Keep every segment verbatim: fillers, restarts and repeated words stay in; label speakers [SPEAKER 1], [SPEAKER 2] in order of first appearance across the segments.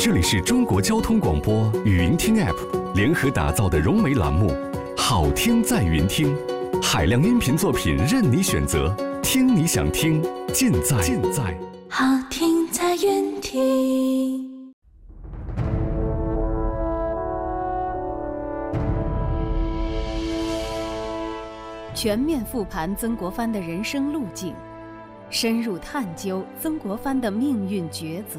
[SPEAKER 1] 这里是中国交通广播语音听 App 联合打造的融媒栏目，好听在云听，海量音频作品任你选择，听你想听，尽在尽在
[SPEAKER 2] 好听在云听。
[SPEAKER 3] 全面复盘曾国藩的人生路径，深入探究曾国藩的命运抉择。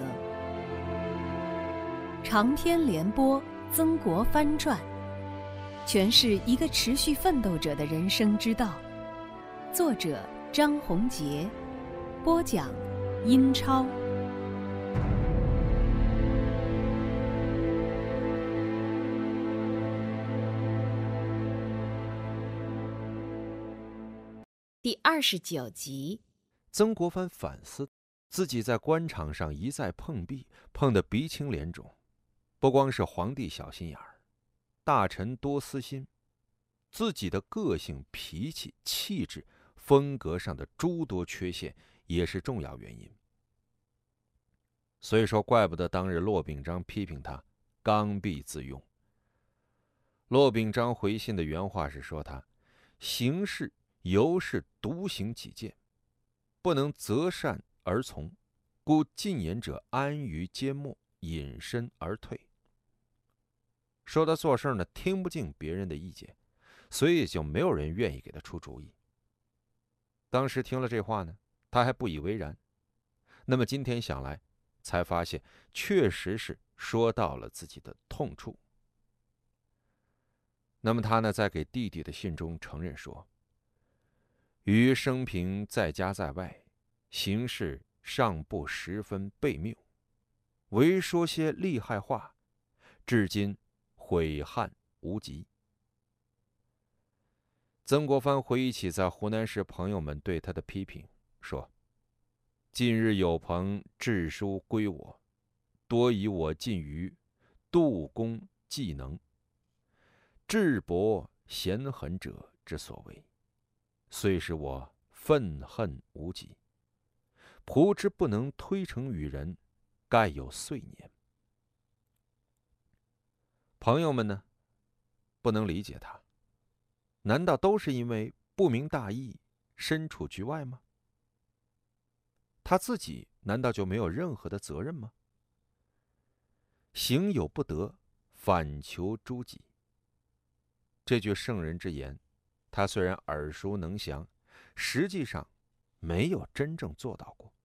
[SPEAKER 3] 长篇连播《曾国藩传》，诠释一个持续奋斗者的人生之道。作者张宏杰，播讲英超。第二十九集。
[SPEAKER 4] 曾国藩反思自己在官场上一再碰壁，碰得鼻青脸肿。不光是皇帝小心眼儿，大臣多私心，自己的个性、脾气、气质、风格上的诸多缺陷也是重要原因。所以说，怪不得当日骆秉章批评他刚愎自用。骆秉章回信的原话是说他行事尤是独行己见，不能择善而从，故进言者安于缄默，隐身而退。说他做事呢听不进别人的意见，所以就没有人愿意给他出主意。当时听了这话呢，他还不以为然。那么今天想来，才发现确实是说到了自己的痛处。那么他呢，在给弟弟的信中承认说，于生平在家在外，行事尚不十分悖谬，唯说些厉害话，至今悔憾无极。曾国藩回忆起在湖南时朋友们对他的批评，说：近日有朋致书归我，多以我近于度公技能，智博贤狠者之所为，虽使我愤恨无极，仆之不能推诚与人，盖有岁年。朋友们呢，不能理解他，难道都是因为不明大义，身处局外吗？他自己难道就没有任何的责任吗？行有不得，反求诸己。这句圣人之言，他虽然耳熟能详，实际上没有真正做到过。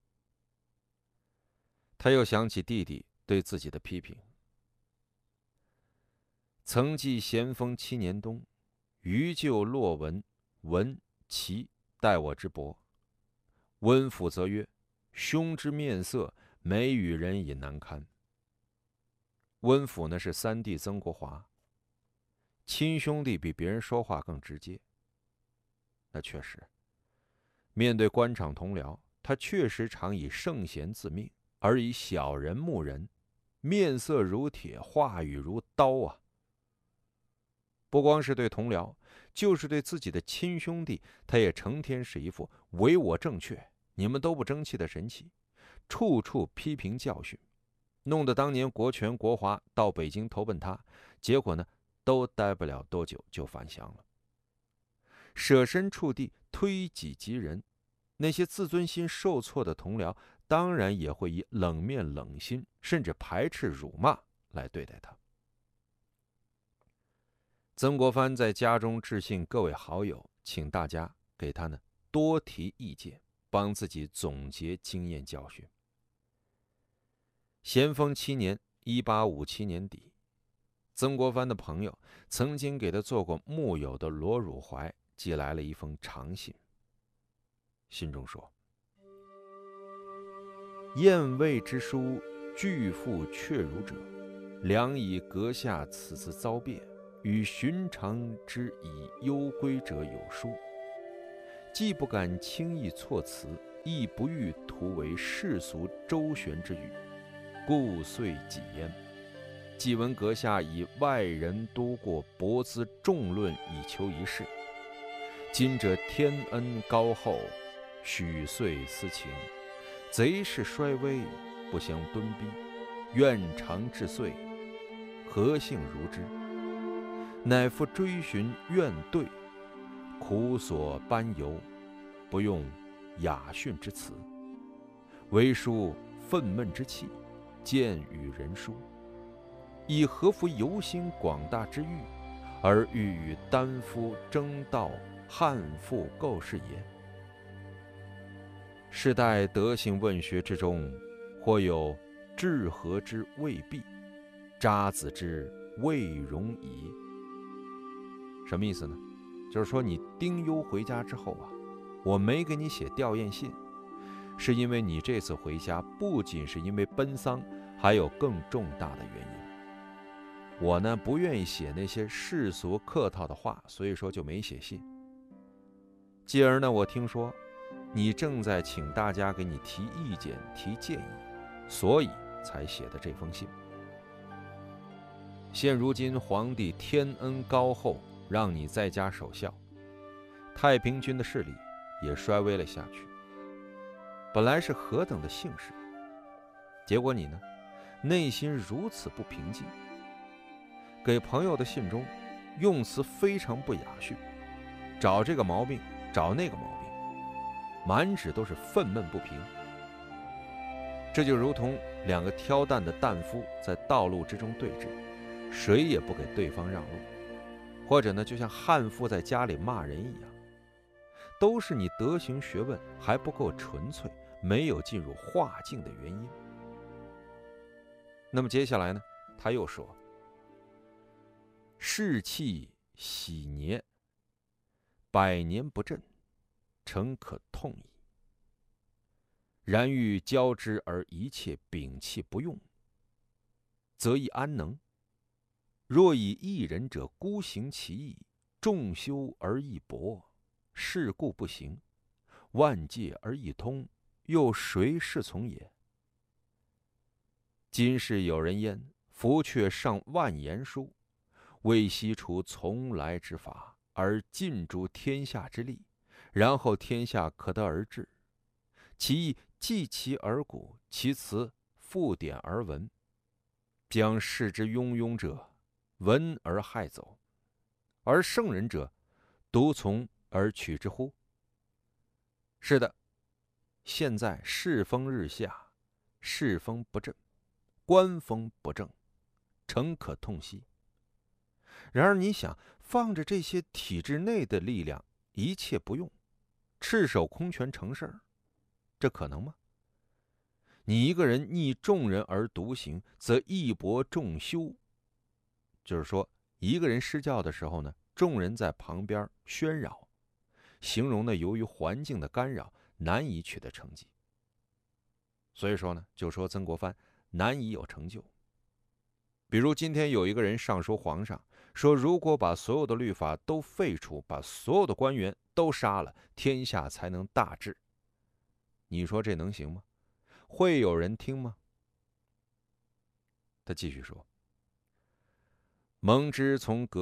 [SPEAKER 4] 他又想起弟弟对自己的批评：曾记咸丰七年冬，余舅骆文、文、齐待我之薄。温府则曰：兄之面色，每与人也难堪。温府呢是三弟曾国华，亲兄弟比别人说话更直接。那确实，面对官场同僚，他确实常以圣贤自命，而以小人目人，面色如铁，话语如刀啊！不光是对同僚，就是对自己的亲兄弟，他也成天是一副唯我正确，你们都不争气的神气，处处批评教训，弄得当年国权国华到北京投奔他，结果呢，都待不了多久就返乡了。舍身处地，推己及人，那些自尊心受挫的同僚，当然也会以冷面冷心，甚至排斥辱骂来对待他。曾国藩在家中致信各位好友，请大家给他呢多提意见，帮自己总结经验教训。咸丰七年一八五七年底，曾国藩的朋友曾经给他做过木友的罗汝怀寄来了一封长信。信中说：燕魏之书，拒复确如者，良以阁下此次遭变，与寻常之以忧归者有殊，既不敢轻易措辞，亦不欲徒为世俗周旋之语，故遂己焉。既闻阁下以外人多过，博资众论以求一事，今者天恩高厚，许遂私情，贼势衰微，不相敦逼， 愿长至岁，何幸如之？乃复追寻愿对，苦所班游，不用雅训之词，唯抒愤懑之气，见与人殊，以合乎游心广大之欲，而欲与丹夫争道，汉赋构事也。是待德行问学之中，或有治和之未必，渣滓之未容矣。什么意思呢？就是说你丁忧回家之后啊，我没给你写吊唁信，是因为你这次回家不仅是因为奔丧，还有更重大的原因。我呢不愿意写那些世俗客套的话，所以说就没写信。继而呢，我听说你正在请大家给你提意见、提建议，所以才写的这封信。现如今皇帝天恩高厚，让你在家守孝，太平军的势力也衰微了下去。本来是何等的幸事，结果你呢，内心如此不平静。给朋友的信中，用词非常不雅驯，找这个毛病，找那个毛病，满纸都是愤懑不平。这就如同两个挑担的担夫在道路之中对峙，谁也不给对方让路。或者呢，就像悍妇在家里骂人一样，都是你德行学问还不够纯粹，没有进入化境的原因。那么接下来呢，他又说：士气喜年，百年不振，诚可痛矣。然欲交之而一切摒弃不用，则亦安能？若以一人者孤行其意，众修而易博，是故不行；万界而易通，又谁是从也？今世有人焉，夫却上万言书，为悉除从来之法，而尽诸天下之力，然后天下可得而治。其意记其而古，其辞复典而文，将世之庸庸者闻而害走，而圣人者独从而取之乎？是的，现在世风日下，世风不正，官风不正，诚可痛惜。然而你想，放着这些体制内的力量一切不用，赤手空拳成事儿，这可能吗？你一个人逆众人而独行，则义薄众羞。就是说，一个人施教的时候呢，众人在旁边喧扰，形容呢，由于环境的干扰，难以取得成绩。所以说呢，就说曾国藩难以有成就。比如今天有一个人上书皇上，说如果把所有的律法都废除，把所有的官员都杀了，天下才能大治。你说这能行吗？会有人听吗？他继续说：蒙之从革